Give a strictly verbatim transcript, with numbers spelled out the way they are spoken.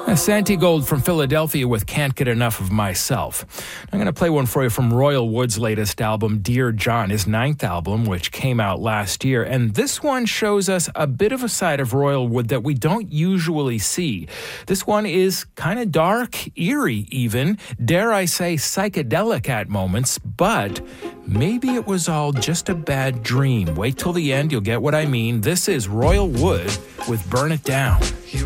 Santi Gold from Philadelphia with Can't Get Enough of Myself. I'm going to play one for you from Royal Wood's latest album, Dear John, his ninth album, which came out last year. And this one shows us a bit of a side of Royal Wood that we don't usually see. This one is kind of dark, eerie even, dare I say psychedelic at moments, but maybe it was all just a bad dream. Wait till the end, you'll get what I mean. This is Royal Wood with Burn It Down.